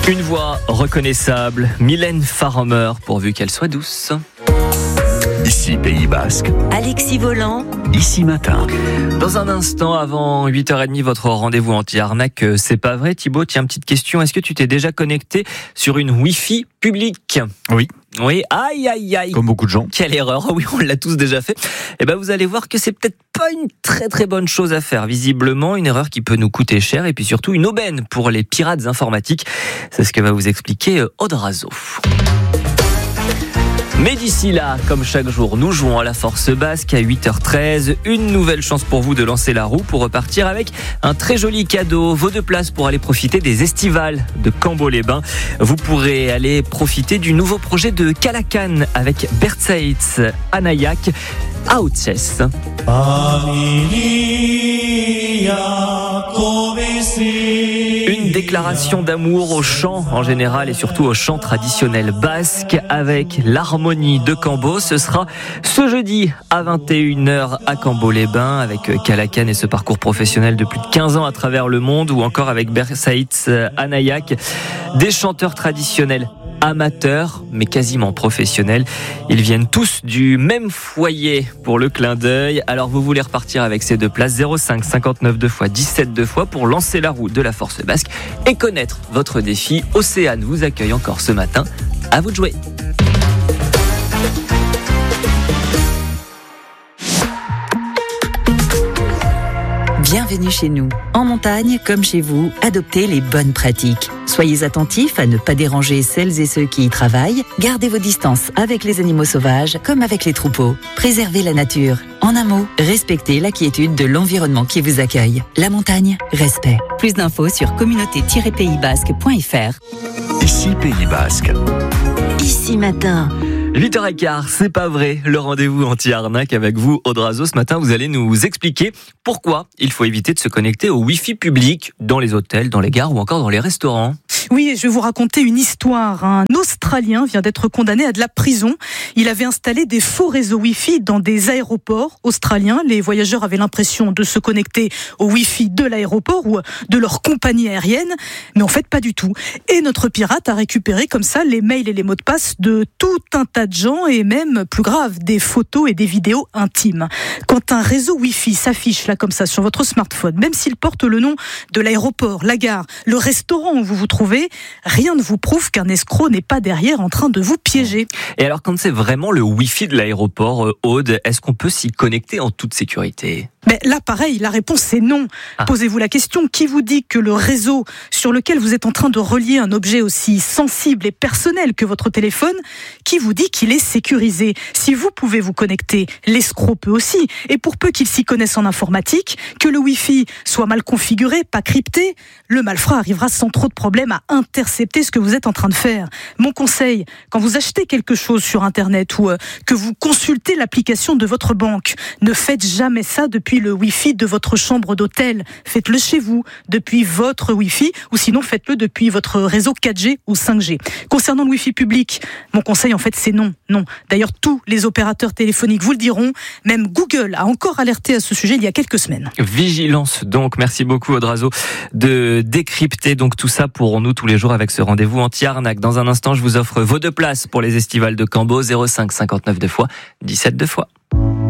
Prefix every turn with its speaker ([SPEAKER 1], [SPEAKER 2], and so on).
[SPEAKER 1] Une voix reconnaissable, Mylène Farmer, pourvu qu'elle soit douce.
[SPEAKER 2] Ici Pays Basque.
[SPEAKER 3] Alexis Volant.
[SPEAKER 2] Ici Matin.
[SPEAKER 1] Dans un instant, avant 8h30, votre rendez-vous anti-arnaque, c'est pas vrai. Thibaut, tiens, petite question. Est-ce que tu t'es déjà connecté sur une Wi-Fi publique ?
[SPEAKER 2] Oui.
[SPEAKER 1] Oui, aïe, aïe, aïe.
[SPEAKER 2] Comme beaucoup de gens.
[SPEAKER 1] Quelle erreur. Oui, on l'a tous déjà fait. Eh ben, vous allez voir que c'est peut-être pas une très très bonne chose à faire. Visiblement, une erreur qui peut nous coûter cher et puis surtout une aubaine pour les pirates informatiques. C'est ce que va vous expliquer Aude Razo. Mais d'ici là, comme chaque jour, nous jouons à la Force Basque à 8h13. Une nouvelle chance pour vous de lancer la roue pour repartir avec un très joli cadeau. Vos 2 places pour aller profiter des estivales de Cambo-les-Bains. Vous pourrez aller profiter du nouveau projet de Calacan avec Bertsaitz, Anayak, Outchess. Une déclaration d'amour au chant en général et surtout au chant traditionnel basque avec l'harmonie de Cambo. Ce sera ce jeudi à 21h à Cambo-les-Bains avec Calacan et ce parcours professionnel de plus de 15 ans à travers le monde, ou encore avec Bertsaitz, Anayak, des chanteurs traditionnels amateurs mais quasiment professionnels. Ils viennent tous du même foyer pour le clin d'œil. Alors vous voulez repartir avec ces 2 places, 05 59 2 fois 17 2 fois pour lancer la roue de la Force Basque et connaître votre défi. Océane vous accueille encore ce matin. À vous de jouer.
[SPEAKER 3] Bienvenue chez nous. En montagne, comme chez vous, adoptez les bonnes pratiques. Soyez attentifs à ne pas déranger celles et ceux qui y travaillent. Gardez vos distances avec les animaux sauvages comme avec les troupeaux. Préservez la nature. En un mot, respectez la quiétude de l'environnement qui vous accueille. La montagne, respect. Plus d'infos sur communauté-paysbasque.fr.
[SPEAKER 2] Ici Pays Basque.
[SPEAKER 3] Ici Matin.
[SPEAKER 1] 8h15, c'est pas vrai, le rendez-vous anti-arnaque avec vous, Aude Razo. Ce matin, vous allez nous expliquer pourquoi il faut éviter de se connecter au Wi-Fi public dans les hôtels, dans les gares ou encore dans les restaurants.
[SPEAKER 4] Oui, je vais vous raconter une histoire. Un Australien vient d'être condamné à de la prison. Il avait installé des faux réseaux Wi-Fi dans des aéroports australiens. Les voyageurs avaient l'impression de se connecter au Wi-Fi de l'aéroport ou de leur compagnie aérienne, mais en fait pas du tout. Et notre pirate a récupéré comme ça les mails et les mots de passe de tout un tas de gens et même, plus grave, des photos et des vidéos intimes. Quand un réseau Wi-Fi s'affiche là comme ça sur votre smartphone, même s'il porte le nom de l'aéroport, la gare, le restaurant où vous vous trouvez, rien ne vous prouve qu'un escroc n'est pas derrière en train de vous piéger.
[SPEAKER 1] Et alors, quand c'est vraiment le Wi-Fi de l'aéroport, Aude, est-ce qu'on peut s'y connecter en toute sécurité ?
[SPEAKER 4] Mais là, pareil, la réponse c'est non. Posez-vous la question, qui vous dit que le réseau sur lequel vous êtes en train de relier un objet aussi sensible et personnel que votre téléphone, qui vous dit qu'il est sécurisé ? Si vous pouvez vous connecter, l'escroc peut aussi. Et pour peu qu'il s'y connaisse en informatique, que le Wi-Fi soit mal configuré, pas crypté, le malfrat arrivera sans trop de problèmes à intercepter ce que vous êtes en train de faire. Mon conseil, quand vous achetez quelque chose sur Internet ou que vous consultez l'application de votre banque, ne faites jamais ça depuis le Wi-Fi de votre chambre d'hôtel. Faites-le chez vous, depuis votre Wi-Fi, ou sinon faites-le depuis votre réseau 4G ou 5G. Concernant le Wi-Fi public, mon conseil en fait c'est non. Non. D'ailleurs, tous les opérateurs téléphoniques vous le diront. Même Google a encore alerté à ce sujet il y a quelques semaines.
[SPEAKER 1] Vigilance donc. Merci beaucoup Aude Razo de décrypter donc tout ça pour nous tous les jours avec ce rendez-vous anti-arnaque. Dans un instant, je vous offre vos 2 places pour les estivales de Cambo, 05 59 2 fois 17 2 fois.